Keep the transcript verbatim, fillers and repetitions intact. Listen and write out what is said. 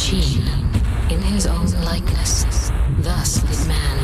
machine in his own likeness. Thus did man